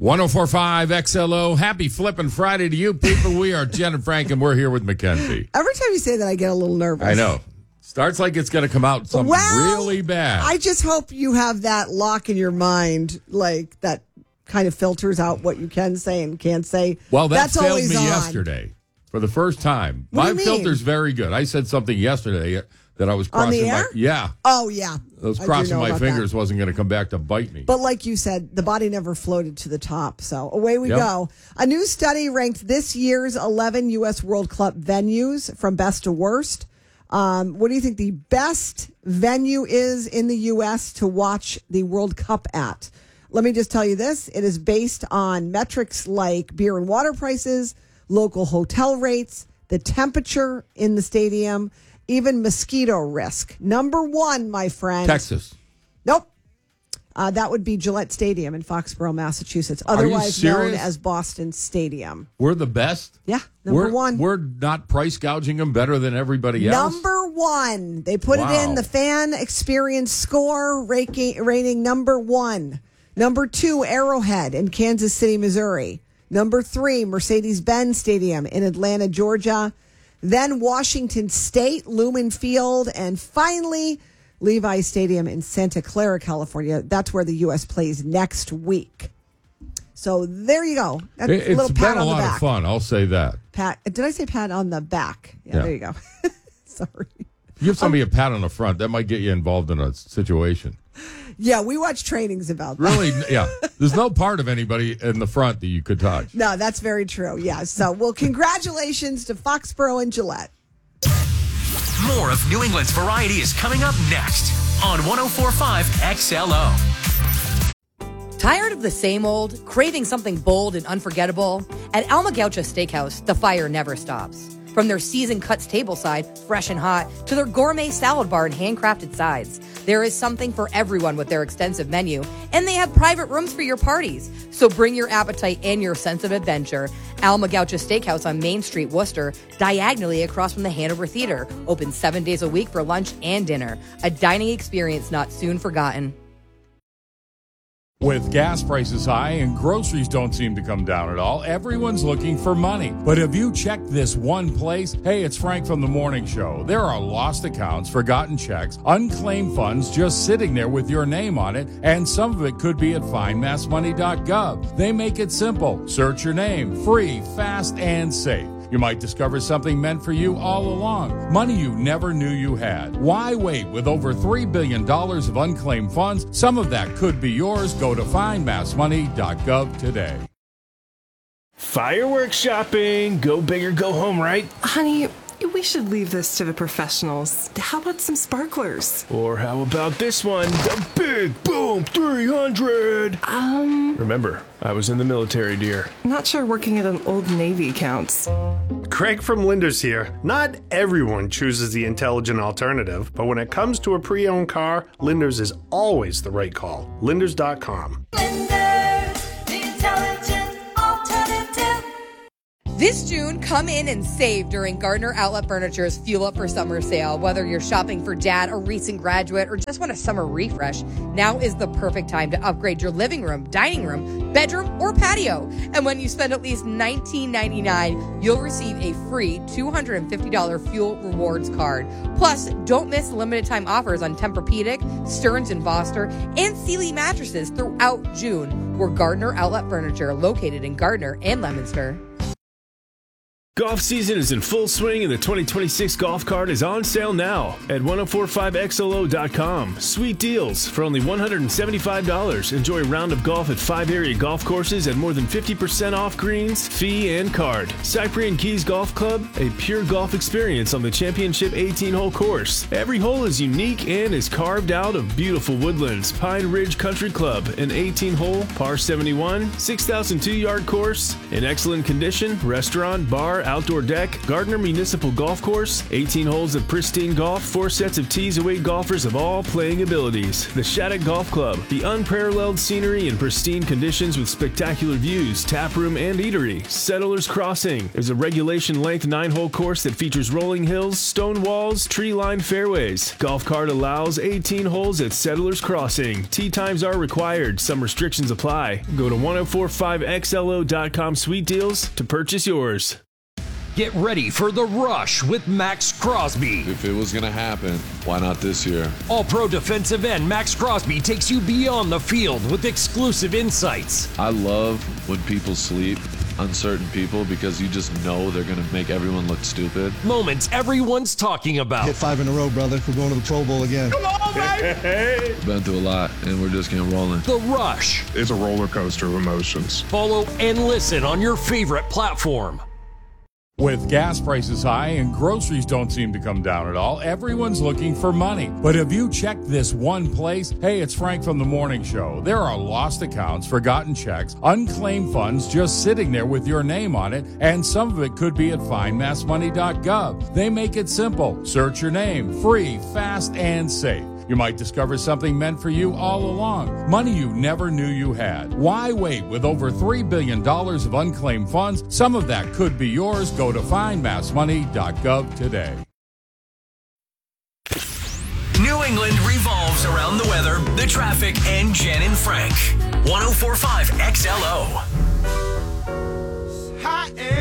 104.5 XLO. Happy flipping Friday to you people. We are Jen and Frank, and we're here with Mackenzie. Every time you say that, I get a little nervous. I know. Starts like it's going to come out something really bad. I just hope you have that lock in your mind, like that kind of filters out what you can say and can't say. Well, that's failed always me on. yesterday for the first time. What do My you mean? filter's very good. I said something yesterday that I was crossing On the air? Yeah. Oh, yeah. I was I do crossing know my about fingers that. wasn't going to come back to bite me. But like you said, the body never floated to the top. So away we Yep. go. A new study ranked this year's 11 U.S. World Cup venues from best to worst. What do you think the best venue is in the U.S. to watch the World Cup at? Let me just tell you this. It is based on metrics like beer and water prices, local hotel rates, the temperature in the stadium, even mosquito risk. Number one, my friend. Texas. Nope. That would be Gillette Stadium in Foxborough, Massachusetts, otherwise known serious? as Boston Stadium. We're the best? Yeah, number one. We're not price gouging them better than everybody else? Number one. They put it in Wow. the fan experience score rating number one. Number two, Arrowhead in Kansas City, Missouri. Number three, Mercedes-Benz Stadium in Atlanta, Georgia. Then Washington State, Lumen Field. And finally, Levi Stadium in Santa Clara, California. That's where the U.S. plays next week. So there you go. That's a It's little been pat a on the lot back. of fun, I'll say that. Pat, did I say pat on the back? Yeah. There you go. Sorry. Give somebody a pat on the front. That might get you involved in a situation. Yeah, we watch trainings about that. Really, yeah. There's no part of anybody in the front that you could touch. No, that's very true. Yeah. So, well, congratulations to Foxborough and Gillette. More of New England's variety is coming up next on 104.5 XLO. Tired of the same old? Craving something bold and unforgettable? At Alma Gaucha Steakhouse, the fire never stops. From their seasoned cuts tableside, fresh and hot, to their gourmet salad bar and handcrafted sides, there is something for everyone with their extensive menu, and they have private rooms for your parties. So bring your appetite and your sense of adventure. Alma Gaucha Steakhouse on Main Street, Worcester, diagonally across from the Hanover Theater. Open 7 days a week for lunch and dinner. A dining experience not soon forgotten. With gas prices high and groceries don't seem to come down at all, everyone's looking for money. But have you checked this one place? Hey, it's Frank from the Morning Show. There are lost accounts, forgotten checks, unclaimed funds just sitting there with your name on it, and some of it could be at findmassmoney.gov. They make it simple. Search your name. Free, fast, and safe. You might discover something meant for you all along. Money you never knew you had. Why wait? With over $3 billion of unclaimed funds, some of that could be yours. Go to findmassmoney.gov today. Fireworks shopping. Go big or go home, right? Honey, we should leave this to the professionals. How about some sparklers? Or how about this one? The Big Boom 300. Remember, I was in the military, dear. Not sure working at an Old Navy counts. Craig from Linders here. Not everyone chooses the intelligent alternative, but when it comes to a pre-owned car, Linders is always the right call. Linders.com. Linders, the intelligent alternative. This June, come in and save during Gardner Outlet Furniture's Fuel Up for Summer sale. Whether you're shopping for dad, a recent graduate, or just want a summer refresh, now is the perfect time to upgrade your living room, dining room, bedroom, or patio. And when you spend at least $19.99, you'll receive a free $250 Fuel Rewards card. Plus, don't miss limited time offers on Tempur-Pedic, Stearns & Foster, and Sealy mattresses throughout June. We're Gardner Outlet Furniture, located in Gardner and Leominster. Golf season is in full swing and the 2026 golf cart is on sale now at 1045xlo.com. Sweet deals for only $175. Enjoy a round of golf at 5 area golf courses at more than 50% off greens, fee, and card. Cyprian Keys Golf Club, a pure golf experience on the championship 18-hole course. Every hole is unique and is carved out of beautiful woodlands. Pine Ridge Country Club, an 18-hole, par 71, 6,002-yard course, in excellent condition, restaurant, bar, outdoor deck, Gardner Municipal Golf Course, 18 holes of pristine golf, 4 sets of tees await golfers of all playing abilities. The Shattuck Golf Club, the unparalleled scenery and pristine conditions with spectacular views, tap room, and eatery. Settlers Crossing is a regulation-length 9-hole course that features rolling hills, stone walls, tree-lined fairways. Golf cart allows 18 holes at Settlers Crossing. Tee times are required. Some restrictions apply. Go to 1045xlo.com Sweet Deals to purchase yours. Get ready for the rush with Max Crosby. If it was going to happen, why not this year? All-pro defensive end Max Crosby takes you beyond the field with exclusive insights. I love when people sleep on certain people because you just know they're going to make everyone look stupid. Moments everyone's talking about. Hit 5 in a row, brother. We're going to the Pro Bowl again. Come on, baby! Been through a lot, and we're just getting rolling. The Rush. It's a roller coaster of emotions. Follow and listen on your favorite platform. With gas prices high and groceries don't seem to come down at all, everyone's looking for money. But have you checked this one place? Hey, it's Frank from the Morning Show. There are lost accounts, forgotten checks, unclaimed funds just sitting there with your name on it, and some of it could be at findmassmoney.gov. They make it simple. Search your name. Free, fast, and safe. You might discover something meant for you all along. Money you never knew you had. Why wait? With over $3 billion of unclaimed funds, some of that could be yours. Go to findmassmoney.gov today. New England revolves around the weather, the traffic, and Jen and Frank. 1045 XLO. Hot